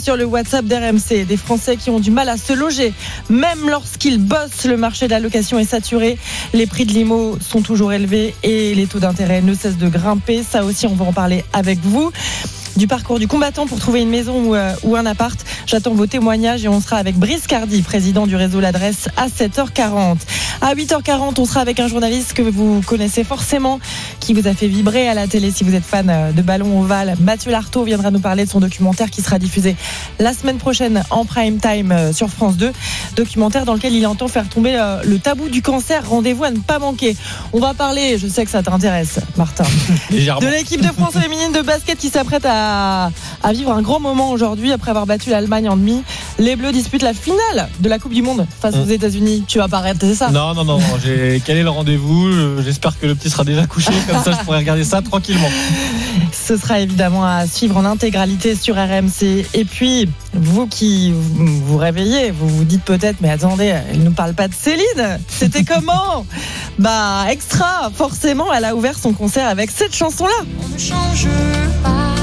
sur le WhatsApp d'RMC. Des Français qui ont du mal à se loger, même lorsqu'ils bossent. Le marché de la location est saturé. Les prix de l'IMO sont toujours élevés et les taux d'intérêt ne cessent de grimper. Ça aussi, on va en parler avec vous. Du parcours du combattant pour trouver une maison ou un appart. J'attends vos témoignages et on sera avec Brice Cardi, président du réseau L'Adresse, à 7h40. À 8h40, on sera avec un journaliste que vous connaissez forcément, qui vous a fait vibrer à la télé si vous êtes fan de ballon ovale. Mathieu Lartaud viendra nous parler de son documentaire qui sera diffusé la semaine prochaine en prime time sur France 2. Documentaire dans lequel il entend faire tomber le tabou du cancer. Rendez-vous à ne pas manquer. On va parler, je sais que ça t'intéresse, Martin, de l'équipe de France féminine de basket qui s'apprête à vivre un grand moment aujourd'hui après avoir battu l'Allemagne en demi. Les Bleus disputent la finale de la Coupe du Monde face aux États-Unis. Tu vas pas arrêter, c'est ça? Non, j'ai calé le rendez-vous. J'espère que le petit sera déjà couché, comme ça je pourrai regarder ça tranquillement. Ce sera évidemment à suivre en intégralité sur RMC. Et puis, vous qui vous réveillez, vous vous dites peut-être, mais attendez, elle ne nous parle pas de Céline. C'était comment? Extra, forcément, elle a ouvert son concert avec cette chanson-là. On ne change pas,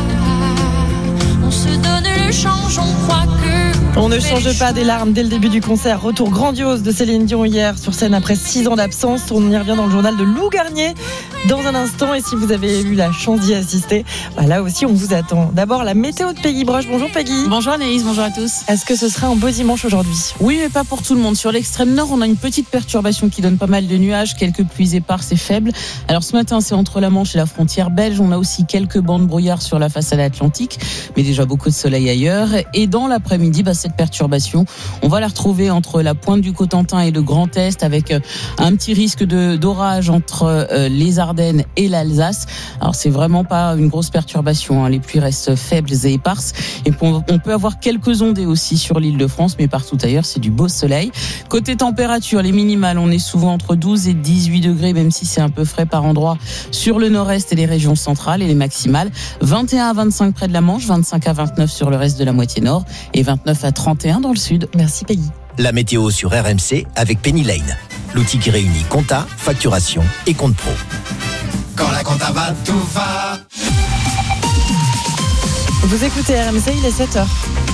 on se donne le change, on croit que... On ne change pas, des larmes dès le début du concert. Retour grandiose de Céline Dion hier sur scène après 6 ans d'absence. On y revient dans le journal de Lou Garnier dans un instant. Et si vous avez eu la chance d'y assister, là aussi on vous attend. D'abord la météo de Peggy Broche. Bonjour Peggy. Bonjour Anaïs, bonjour à tous. Est-ce que ce sera un beau dimanche aujourd'hui? Oui, mais pas pour tout le monde. Sur l'extrême nord, on a une petite perturbation qui donne pas mal de nuages, quelques pluies éparses et faibles. Alors ce matin, c'est entre la Manche et la frontière belge. On a aussi quelques bancs de brouillard sur la façade atlantique, mais déjà beaucoup de soleil ailleurs. Et dans l'après-midi, cette perturbation, on va la retrouver entre la pointe du Cotentin et le Grand Est, avec un petit risque d'orage entre les Ardennes et l'Alsace. Alors c'est vraiment pas une grosse perturbation, les pluies restent faibles et éparses. Et on peut avoir quelques ondées aussi sur l'île de France, mais partout ailleurs c'est du beau soleil. Côté température, les minimales, on est souvent entre 12 et 18 degrés, même si c'est un peu frais par endroit sur le nord-est et les régions centrales. Et les maximales, 21 à 25 près de la Manche, 25 à 29 sur le reste de la moitié nord et 29 à 31 dans le sud. Merci Peggy. La météo sur RMC avec Penny Lane, l'outil qui réunit compta, facturation et compte pro. Quand la compta va, tout va. Vous écoutez RMC, il est 7h.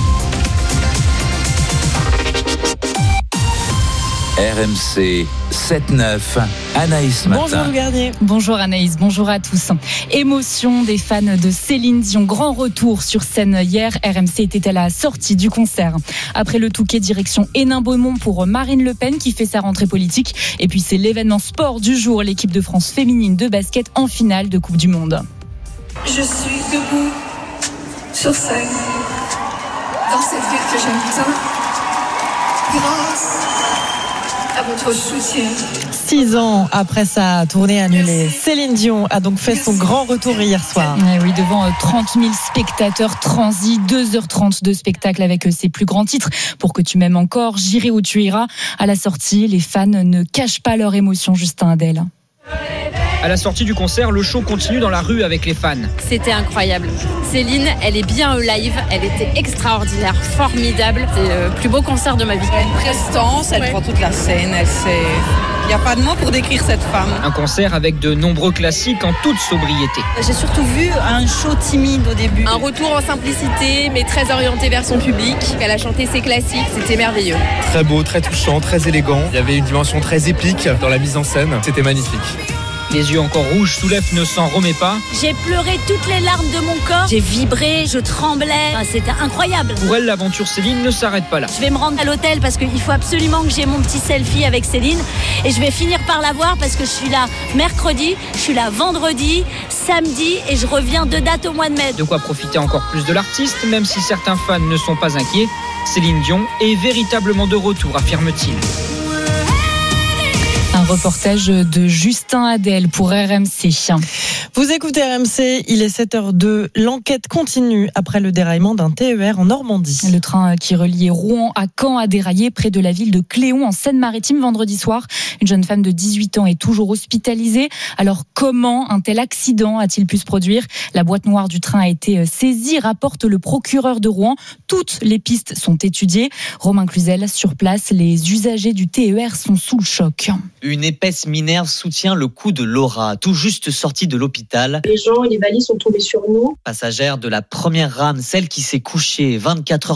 RMC 7-9, Anaïs Matin. Bonjour Lou Garnier. Bonjour Anaïs, bonjour à tous. Émotion des fans de Céline Dion. Grand retour sur scène hier. RMC était à la sortie du concert. Après le Touquet, direction Hénin-Beaumont pour Marine Le Pen qui fait sa rentrée politique. Et puis c'est l'événement sport du jour. L'équipe de France féminine de basket en finale de Coupe du Monde. Je suis debout sur scène dans cette ville que j'aime tant grâce à votre soutien. 6 ans après sa tournée annulée, Céline Dion a donc fait son grand retour hier soir. Oui, devant 30 000 spectateurs transis, 2h30 de spectacle avec ses plus grands titres. Pour que tu m'aimes encore, j'irai où tu iras. À la sortie, les fans ne cachent pas leur émotion. Justin Adèle. À la sortie du concert, le show continue dans la rue avec les fans. C'était incroyable. Céline, elle est bien live, elle était extraordinaire, formidable. C'est le plus beau concert de ma vie. Elle a une prestance, elle prend toute la scène, il n'y a pas de mots pour décrire cette femme. Un concert avec de nombreux classiques en toute sobriété. J'ai surtout vu un show timide au début. Un retour en simplicité, mais très orienté vers son public. Elle a chanté ses classiques, c'était merveilleux. Très beau, très touchant, très élégant. Il y avait une dimension très épique dans la mise en scène. C'était magnifique. Les yeux encore rouges, Soulef ne s'en remet pas. J'ai pleuré toutes les larmes de mon corps. J'ai vibré, je tremblais. C'était incroyable. Pour elle, l'aventure Céline ne s'arrête pas là. Je vais me rendre à l'hôtel parce qu'il faut absolument que j'ai mon petit selfie avec Céline. Et je vais finir par la voir parce que je suis là mercredi, je suis là vendredi, samedi et je reviens 2 dates au mois de mai. De quoi profiter encore plus de l'artiste, même si certains fans ne sont pas inquiets. Céline Dion est véritablement de retour, affirme-t-il. Un reportage de Justin Adèle pour RMC. Vous écoutez RMC, il est 7h02. L'enquête continue après le déraillement d'un TER en Normandie. Le train qui reliait Rouen à Caen a déraillé près de la ville de Cléon en Seine-Maritime vendredi soir. Une jeune femme de 18 ans est toujours hospitalisée. Alors comment un tel accident a-t-il pu se produire? La boîte noire du train a été saisie, rapporte le procureur de Rouen. Toutes les pistes sont étudiées. Romain Cluzel, sur place, les usagers du TER sont sous le choc. Une épaisse minerve soutient le cou de Laura, tout juste sortie de l'hôpital. Les gens et les valises sont tombés sur nous. Passagère de la première rame, celle qui s'est couchée 24 heures